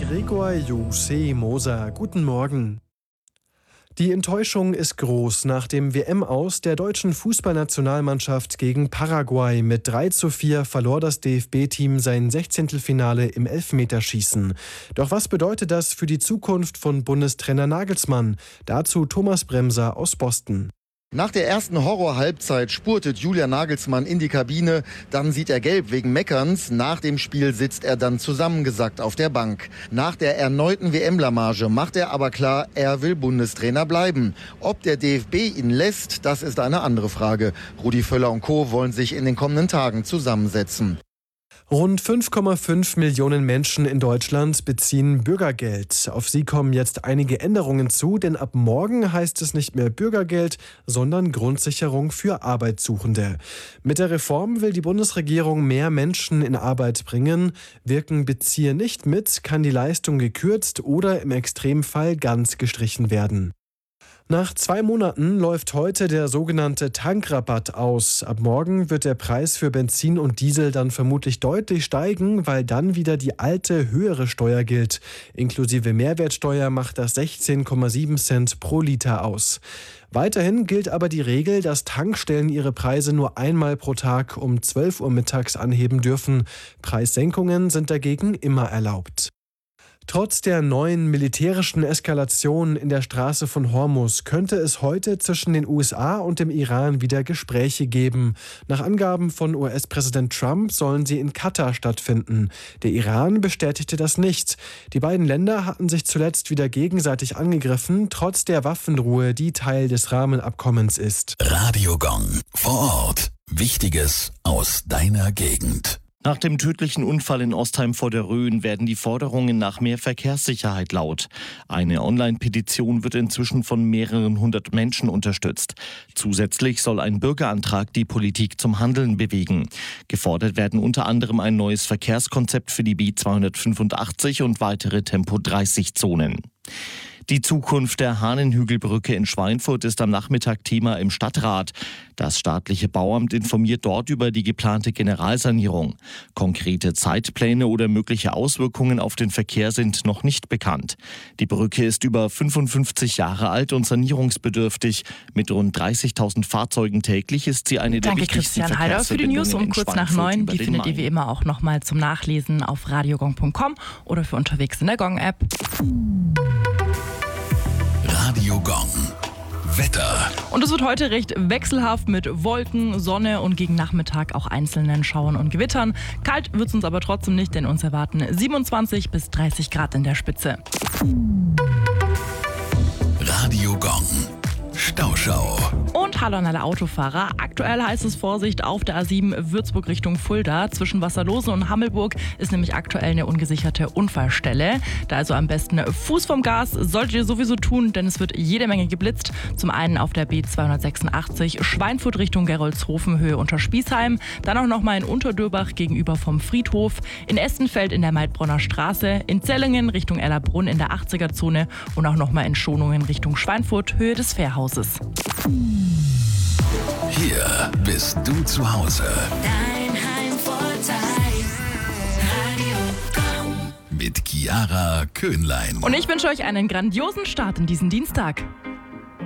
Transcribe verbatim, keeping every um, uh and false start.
Gregor Jose Moser. Guten Morgen. Die Enttäuschung ist groß nach dem W M-Aus der deutschen Fußballnationalmannschaft gegen Paraguay. Mit drei zu vier verlor das D F B-Team sein Sechzehntelfinale im Elfmeterschießen. Doch was bedeutet das für die Zukunft von Bundestrainer Nagelsmann? Dazu Thomas Bremser aus Boston. Nach der ersten Horror-Halbzeit spurtet Julian Nagelsmann in die Kabine, dann sieht er gelb wegen Meckerns. Nach dem Spiel sitzt er dann zusammengesackt auf der Bank. Nach der erneuten W M-Blamage macht er aber klar, er will Bundestrainer bleiben. Ob der D F B ihn lässt, das ist eine andere Frage. Rudi Völler und Co. wollen sich in den kommenden Tagen zusammensetzen. Rund fünf Komma fünf Millionen Menschen in Deutschland beziehen Bürgergeld. Auf sie kommen jetzt einige Änderungen zu, denn ab morgen heißt es nicht mehr Bürgergeld, sondern Grundsicherung für Arbeitssuchende. Mit der Reform will die Bundesregierung mehr Menschen in Arbeit bringen. Wirken Bezieher nicht mit, kann die Leistung gekürzt oder im Extremfall ganz gestrichen werden. Nach zwei Monaten läuft heute der sogenannte Tankrabatt aus. Ab morgen wird der Preis für Benzin und Diesel dann vermutlich deutlich steigen, weil dann wieder die alte, höhere Steuer gilt. Inklusive Mehrwertsteuer macht das sechzehn Komma sieben Cent pro Liter aus. Weiterhin gilt aber die Regel, dass Tankstellen ihre Preise nur einmal pro Tag um zwölf Uhr mittags anheben dürfen. Preissenkungen sind dagegen immer erlaubt. Trotz der neuen militärischen Eskalation in der Straße von Hormuz könnte es heute zwischen den U S A und dem Iran wieder Gespräche geben. Nach Angaben von U S-Präsident Trump sollen sie in Katar stattfinden. Der Iran bestätigte das nicht. Die beiden Länder hatten sich zuletzt wieder gegenseitig angegriffen, trotz der Waffenruhe, die Teil des Rahmenabkommens ist. Radio Gong vor Ort. Wichtiges aus deiner Gegend. Nach dem tödlichen Unfall in Ostheim vor der Rhön werden die Forderungen nach mehr Verkehrssicherheit laut. Eine Online-Petition wird inzwischen von mehreren hundert Menschen unterstützt. Zusätzlich soll ein Bürgerantrag die Politik zum Handeln bewegen. Gefordert werden unter anderem ein neues Verkehrskonzept für die B zweihundertfünfundachtzig und weitere Tempo dreißig Zonen. Die Zukunft der Hahnenhügelbrücke in Schweinfurt ist am Nachmittag Thema im Stadtrat. Das staatliche Bauamt informiert dort über die geplante Generalsanierung. Konkrete Zeitpläne oder mögliche Auswirkungen auf den Verkehr sind noch nicht bekannt. Die Brücke ist über fünfundfünfzig Jahre alt und sanierungsbedürftig. Mit rund dreißigtausend Fahrzeugen täglich ist sie eine der Danke, wichtigsten Christian Heider für die News um kurz nach neun. Die findet ihr wie immer auch nochmal zum Nachlesen auf radiogong punkt com oder für unterwegs in der Gong-App. Radio Gong. Wetter. Und es wird heute recht wechselhaft mit Wolken, Sonne und gegen Nachmittag auch einzelnen Schauern und Gewittern. Kalt wird es uns aber trotzdem nicht, denn uns erwarten siebenundzwanzig bis dreißig Grad in der Spitze. Radio Gong. Stauschau. Und hallo an alle Autofahrer. Aktuell heißt es Vorsicht auf der A sieben Würzburg Richtung Fulda. Zwischen Wasserlose und Hammelburg ist nämlich aktuell eine ungesicherte Unfallstelle. Da also am besten Fuß vom Gas solltet ihr sowieso tun, denn es wird jede Menge geblitzt. Zum einen auf der B zweihundertsechsundachtzig Schweinfurt Richtung Geroldshofen Höhe unter Spießheim. Dann auch nochmal in Unterdöbach gegenüber vom Friedhof. In Estenfeld in der Maidbronner Straße. In Zellingen Richtung Ellerbrunn in der achtziger Zone. Und auch nochmal in Schonungen Richtung Schweinfurt Höhe des Fährhauses. Hier bist du zu Hause. Dein Heimvorteil. Radio Gong. Mit Chiara Köhnlein. Und ich wünsche euch einen grandiosen Start in diesen Dienstag.